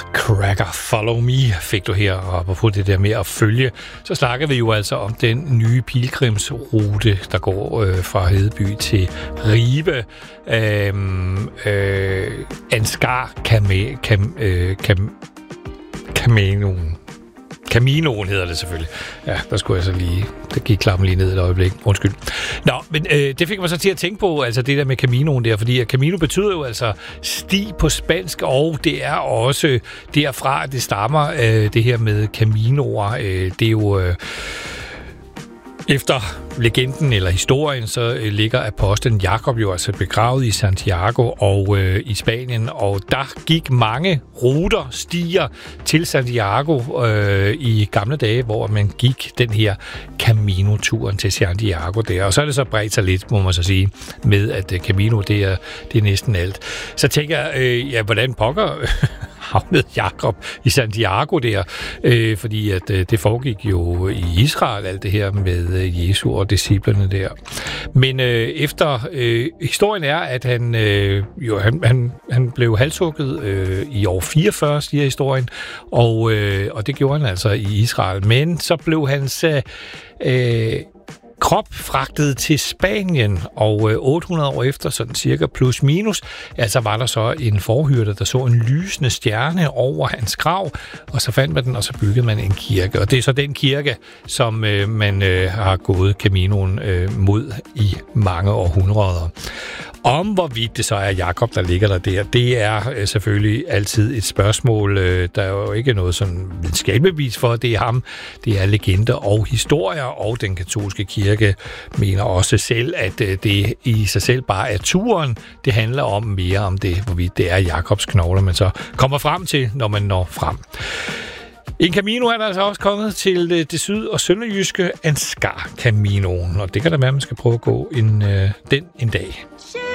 Cracker, Follow Me fik du her, og på det der med at følge, så snakker vi jo altså om den nye pilgrimsrute, der går fra Hedeby til Ribe. Ansgar Caminoen hedder det selvfølgelig. Ja, der skulle jeg så lige... Der gik klappen lige ned et øjeblik. Undskyld. Nå, men det fik mig så til at tænke på, altså det der med Caminoen der, fordi Camino betyder jo altså sti på spansk, og det er også derfra, det stammer, det her med Caminoer. Det er jo... Efter legenden eller historien, så ligger apostlen Jakob jo altså begravet i Santiago og i Spanien, og der gik mange ruter, stier til Santiago i gamle dage, hvor man gik den her Camino-turen til Santiago der, og så er det så bredt sig lidt, må man så sige, med at Camino, det er næsten alt. Så tænker jeg, ja, hvordan pokker havnede Jakob i Santiago der, fordi at det foregik jo i Israel, alt det her med Jesu og disciplerne der. Men efter historien er, at han blev halshugget i år 44, siger historien, og det gjorde han altså i Israel. Men så blev hans krop fragtet til Spanien, og 800 år efter, sådan cirka plus minus, altså var der så en forhyrter, der så en lysende stjerne over hans grav, og så fandt man den, og så byggede man en kirke. Og det er så den kirke, som man har gået Caminoen mod i mange århundreder. Om hvorvidt det så er Jakob, der ligger der, det er selvfølgelig altid et spørgsmål. Der er jo ikke noget sådan videnskabeligt for, at det er ham. Det er legender og historier, og den katolske kirke mener også selv, at det i sig selv bare er turen. Det handler om mere om det, hvorvidt det er Jakobs knogler, man så kommer frem til, når man når frem. En Camino er der altså også kommet til det syd- og sønderjyske Ansgar Caminoen, og det kan da være, at man skal prøve at gå den en dag.